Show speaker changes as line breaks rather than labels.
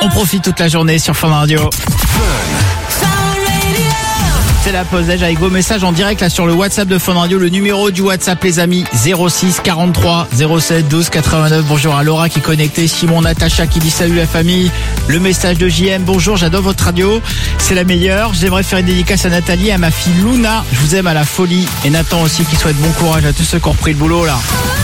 On profite toute la journée sur Fun Radio. C'est la pause d'âge avec vos messages en direct là sur le WhatsApp de Fun Radio. Le numéro du WhatsApp, les amis, 06 43 07 12 89. Bonjour à Laura qui est connectée, Simon, Natacha qui dit salut la famille. Le message de JM, bonjour, j'adore votre radio, c'est la meilleure. J'aimerais faire une dédicace à Nathalie et à ma fille Luna. Je vous aime à la folie. Et Nathan aussi qui souhaite bon courage à tous ceux qui ont repris le boulot là.